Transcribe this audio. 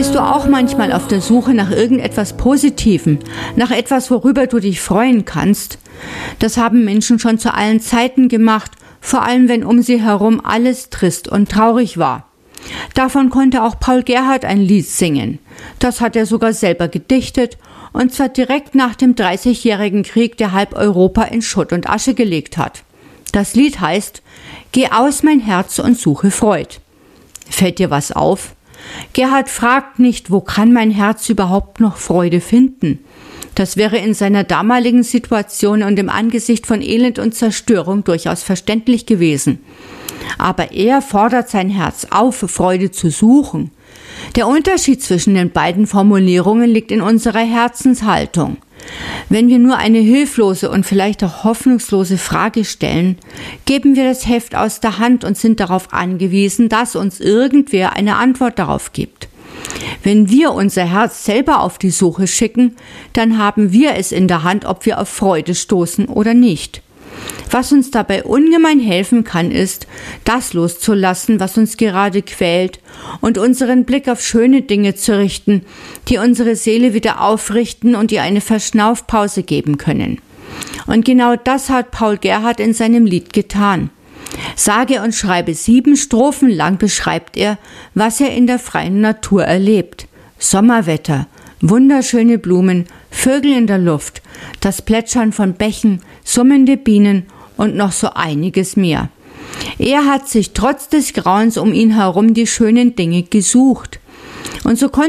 Bist du auch manchmal auf der Suche nach irgendetwas Positivem, nach etwas, worüber du dich freuen kannst? Das haben Menschen schon zu allen Zeiten gemacht, vor allem wenn um sie herum alles trist und traurig war. Davon konnte auch Paul Gerhardt ein Lied singen. Das hat er sogar selber gedichtet, und zwar direkt nach dem 30-jährigen Krieg, der halb Europa in Schutt und Asche gelegt hat. Das Lied heißt »Geh aus mein Herz und suche Freud«. Fällt dir was auf? Gerhardt fragt nicht, wo kann mein Herz überhaupt noch Freude finden? Das wäre in seiner damaligen Situation und im Angesicht von Elend und Zerstörung durchaus verständlich gewesen. Aber er fordert sein Herz auf, Freude zu suchen. Der Unterschied zwischen den beiden Formulierungen liegt in unserer Herzenshaltung. Wenn wir nur eine hilflose und vielleicht auch hoffnungslose Frage stellen, geben wir das Heft aus der Hand und sind darauf angewiesen, dass uns irgendwer eine Antwort darauf gibt. Wenn wir unser Herz selber auf die Suche schicken, dann haben wir es in der Hand, ob wir auf Freude stoßen oder nicht. Was uns dabei ungemein helfen kann, ist, das loszulassen, was uns gerade quält, und unseren Blick auf schöne Dinge zu richten, die unsere Seele wieder aufrichten und ihr eine Verschnaufpause geben können. Und genau das hat Paul Gerhardt in seinem Lied getan. Sage und schreibe 7 Strophen lang beschreibt er, was er in der freien Natur erlebt. Sommerwetter, wunderschöne Blumen, Vögel in der Luft, das Plätschern von Bächen, summende Bienen und noch so einiges mehr. Er hat sich trotz des Grauens um ihn herum die schönen Dinge gesucht. Und so konnte